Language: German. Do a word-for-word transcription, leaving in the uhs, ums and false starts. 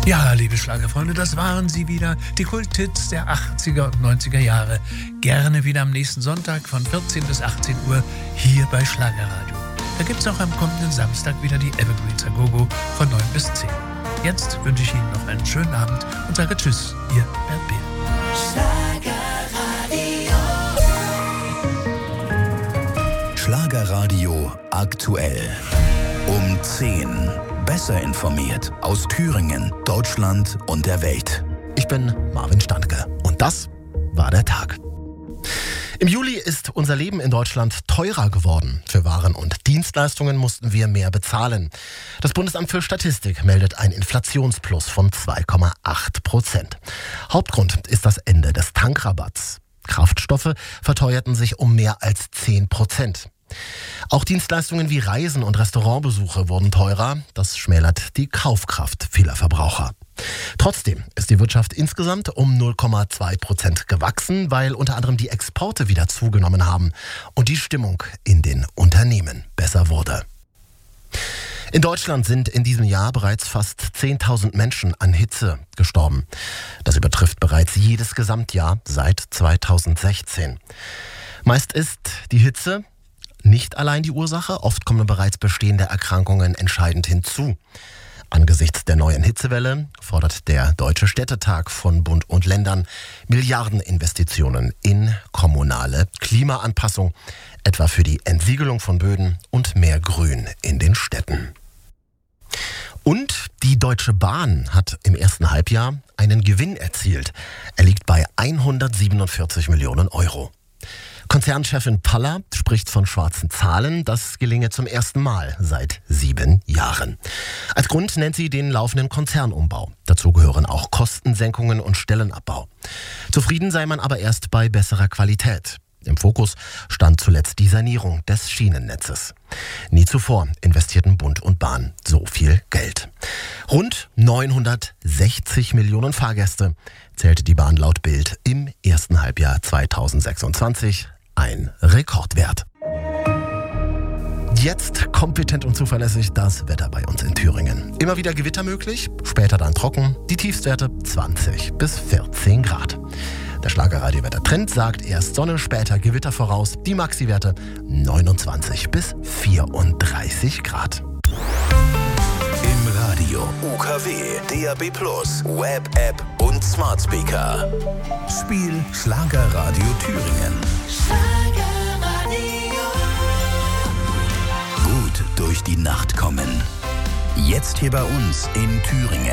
Ja, liebe Schlagerfreunde, das waren sie wieder, die Kulthits der achtziger und neunziger Jahre. Gerne wieder am nächsten Sonntag von vierzehn bis achtzehn Uhr hier bei Schlagerradio. Da gibt's auch am kommenden Samstag wieder die Evergreens a Go-Go von neun bis zehn. Jetzt wünsche ich Ihnen noch einen schönen Abend und sage Tschüss, Ihr Bert Behl. Schlagerradio. Schlagerradio aktuell. Um zehn. Besser informiert aus Thüringen, Deutschland und der Welt. Ich bin Marvin Standke und das war der Tag. Im Juli ist unser Leben in Deutschland teurer geworden. Für Waren und Dienstleistungen mussten wir mehr bezahlen. Das Bundesamt für Statistik meldet ein Inflationsplus von zwei Komma acht Prozent. Hauptgrund ist das Ende des Tankrabatts. Kraftstoffe verteuerten sich um mehr als zehn Prozent. Auch Dienstleistungen wie Reisen und Restaurantbesuche wurden teurer. Das schmälert die Kaufkraft vieler Verbraucher. Trotzdem ist die Wirtschaft insgesamt um null Komma zwei Prozent gewachsen, weil unter anderem die Exporte wieder zugenommen haben und die Stimmung in den Unternehmen besser wurde. In Deutschland sind in diesem Jahr bereits fast zehntausend Menschen an Hitze gestorben. Das übertrifft bereits jedes Gesamtjahr seit zweitausendsechzehn. Meist ist die Hitze nicht allein die Ursache, oft kommen bereits bestehende Erkrankungen entscheidend hinzu. Angesichts der neuen Hitzewelle fordert der Deutsche Städtetag von Bund und Ländern Milliardeninvestitionen in kommunale Klimaanpassung, etwa für die Entsiegelung von Böden und mehr Grün in den Städten. Und die Deutsche Bahn hat im ersten Halbjahr einen Gewinn erzielt. Er liegt bei hundertsiebenundvierzig Millionen Euro. Konzernchefin Paller spricht von schwarzen Zahlen. Das gelinge zum ersten Mal seit sieben Jahren. Als Grund nennt sie den laufenden Konzernumbau. Dazu gehören auch Kostensenkungen und Stellenabbau. Zufrieden sei man aber erst bei besserer Qualität. Im Fokus stand zuletzt die Sanierung des Schienennetzes. Nie zuvor investierten Bund und Bahn so viel Geld. Rund neunhundertsechzig Millionen Fahrgäste zählte die Bahn laut Bild im ersten Halbjahr zweitausendsechsundzwanzig. Ein Rekordwert. Jetzt kompetent und zuverlässig das Wetter bei uns in Thüringen. Immer wieder Gewitter möglich, später dann trocken. Die Tiefstwerte zwanzig bis vierzehn Grad. Der Schlagerradio-Wettertrend sagt erst Sonne, später Gewitter voraus. Die Maxi-Werte neunundzwanzig bis vierunddreißig Grad. Im Radio, U K W, D A B plus, Web-App und Smart Speaker. Spiel Schlagerradio Thüringen. Schlagerradio. Gut durch die Nacht kommen. Jetzt hier bei uns in Thüringen.